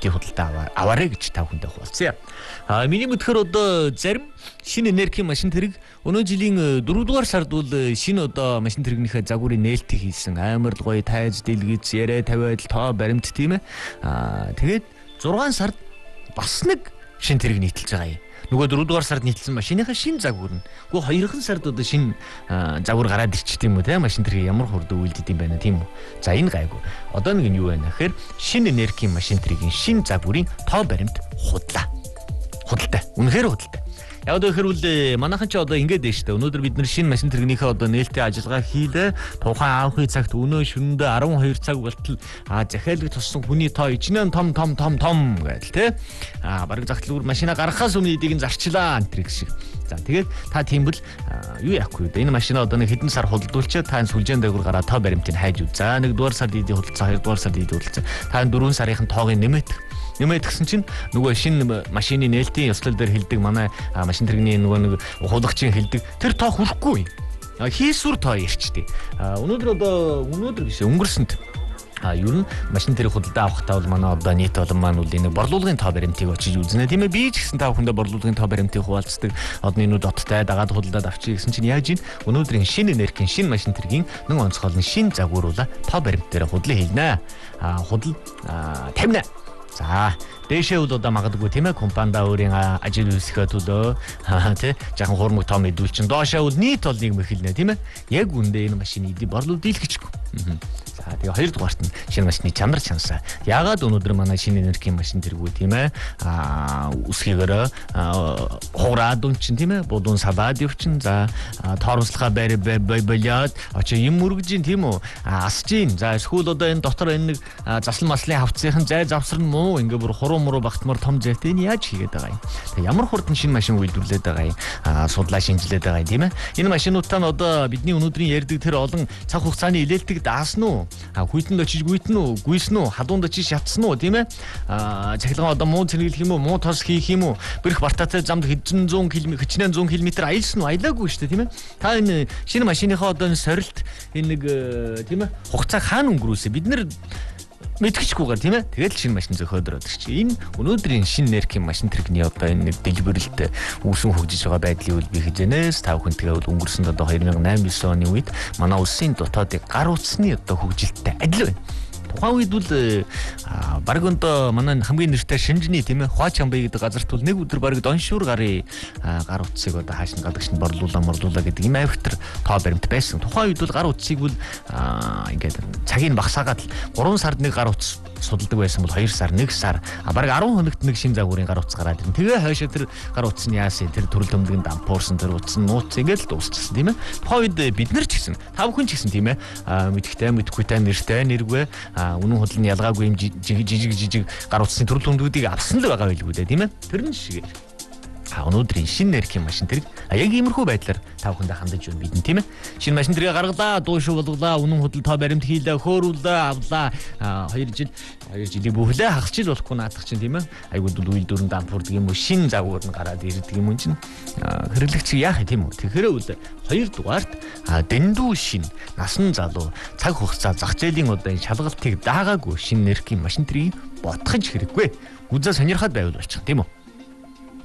нээлтийн худалдаа аваарэ гэж та бүхэндээ хуваалцъя. Миний мэдхээр одоо зарим шинэ энерги машин тэрэг өнөө жилийн 4-р сард бол шинэ одоо машин тэрэгнийхээ загварын нээлтийг хийсэн. Амар гоё тайз дэлгэц яриа тавиад тоо баримт тийм ээ. Тэгээд 6 сард бас нэг шинэ тэрэг нийтэлж байгаа юм. Нөгөө 4-р сард нийтэлсэн машиныхаа шинэ загвар нь. Гэхдээ 2хан сард одоо шинэ загвар гараад ирчих тийм үү те машин тэрэг ямар хурд үйлдэд юм байна тийм үү. За энэ гайгүй. Одоо нэг нь юу байна гэхээр шинэ энергийн машин тэрэгийн шинэ загварын тоо баримт худалдаа. Үнэхээр худалдаа. Яг одоо хэрвэл манайхан ч одоо ингэж дээ штэ. Өнөөдөр бид нар шинэ машин тэрэгнийхээ одоо нээлттэй ажиллагаа хийлээ. Тухайн авахын цагт өнөө шөнөдөө 12 цаг болтол захиалгыг туссан хүний тоо ичнэн том гэдэл те. Бараг загтлуур машина гаргахаас өмнө эдийг нь зарчлаа энэ шиг. За тэгээд та тийм бол юу яахгүй вэ? Энэ машина одоо нэг хэдэн сар худалдуулчаад та сүлжээн дээгүүр гараад тоо баримтыг хайж үз. За 1-р сард эдийн худалдаа, 2-р сард эдийн худалдаа. Та 4 сарын тоогыг нэмээд гэсэн чинь нөгөө шинэ машины нээлтийн ёслол дээр хилдэг манай машин тэрэгний нөгөө нэг худагчийн хилдэг тэр тоо хүрэхгүй. Хийсвэр тоо ярьчтэй. Өнөөдөр биш өнгөрсөнд ер нь машин тэрэг худалдаа авахтаа бол манай одоо нийт олон маань бол энэ борлуулгын тоо баримтыг очиж үзнэ тийм ээ. Би ч гэсэн та бүхэндээ борлуулгын тоо баримтыг хуваалцдаг. Одоо энэ доттой дагаад худалдаад авчиг гэсэн чинь яаж ийн өнөөдрийн шинэ энергийн шинэ машин тэрэгийн нэг онцгойлны шинэ загваруула тоо баримт дээр худлаа хэлнэ. Тавина. За дэшээ бол одоо магадгүй тийм ээ компанида өөрийн ажил үйлсэхэ төлөө тий жаахан хуурмаг том мэдүүлчин доошоо бол нийт бол нэг мэхэлнэ тийм ээ. Яг үндэ энэ машины эдийн борлуулалт дийлгэчихгүй. За тэгээ 2-дугаарт нь шинэ машины чанар чансаа. Яагаад өнөөдөр манай шинэ энергийн машин тэргүү тийм ээ үсгийгээрээ хуураад унчин тийм ээ будуун сабаад явчин. За тооромслохоо болоод очоо юм мөргөжин тийм үү асжин. За эсвэл одоо энэ дотор энэ нэг заслан маслын хавцсынхан зай завсар нь муу ингээ бүр хуруу муруу багтмар том зайтай энэ яаж хийгээд байгаа юм. Тэгээ ямар хурдан шинэ машин үйлдвэрлээд байгаа юм. Судлаа шинжилээд байгаа юм тийм ээ. Энэ машинуудаа нь одоо бидний өнөөдрийн ярьдаг тэр олон цаг хугацааны илээлтийг даасан уу? Хүйтэн очиж гүйтэн үү? Гүйсэн үү? Хадуунд очиж шатсан уу? Тийм ээ? Цахилгаан одоо муу цэнгэлэх юм уу? Муу тос хийх юм уу? Бэрх бартаатай замд хэдэн 100 км аялсан уу? Аялаагүй шүү дээ, тийм ээ? Та энэ шинэ машиныхаа одоо энэ сорилт энэ нэг тийм ээ? Хугацаа хаана өнгөрүүлсэн? Бид нэр мэдгэчгүйгээр тийм ээ. Тэгэл шинэ машин зөхиод ороод чи энэ өнөөдрийн шинэ энергийн машин тэрэгний одоо энэ нэг дэлбэрэлт үүсэн хөгжиж байгаа байдлыг үл би хижэнээс та бүхэн тэгээ бол өнгөрсөн одоо 2008-9 оны үед манай улсын дотоодыг гар утасны одоо хөгжилттэй адил байна. Тухайн үед бол бараг одоо манай хамгийн нэртэй Шинжний тийм ээ Хуач Хамбай гэдэг газарт бол нэг өдөр бараг доншуур гарын гар утсыг одоо хааш нь гадагш нь борлуулаа гэдэг юм авихтар тоо баримт байсан. Тухайн үед бол гар утсыг бол ингээд цагийг багсаагаад 3 сард нэг гар утас судалдаг байсан бол 2 сар 1 сар бараг 10 хоногт нэг шинэ загварын гар утас гараад ирнэ. Тэгээ хойшоо тэр гар утас нь яасан тэр төрөл төмдгийн дампуурсан тэр утас нь нууц ингээд л дуусчихсан тийм ээ. Тухайн үед бид нар ч гэсэн та бүхэн ч гэсэн тийм ээ мэдхтэй мэдхүйтэй нэртэй нэргүй үнэн худал нь ялгаагүй юм жижиг гар утасны төрөл төмдүүдийг авсан л байгаа байлгүй дээ тийм ээ. Тэр нь шиг өнөөдрийн шинэ энергийн машин тэрэг яг иймэрхүү байдлаар та бүхэндээ хандаж байна бид нь тийм ээ. Шинэ машин тэрэг гаргалаа, дуушуу болголаа, үнэн худал тоо баримт хийлээ, хөөрүүлээ, авлаа. 2 жилийн бүхлээ хагас жил болохгүй наадах чинь тийм ээ. Айгууд бол үйл дөрөнд дампуурдаг юм уу, шинэ загвар нь гараад ирдэг юм чинь хэрэглэгч яах юм тийм үү. Тэгэхээр үл 2 дугаарт дэндүү шинэ насан залуу цаг хугацаа зах зээлийн одоо энэ шалгалтыг даагаагүй шинэ энергийн машин тэрийг ботхож хэрэггүй. Гүзээ сонирхоод байвал болчих тийм үү.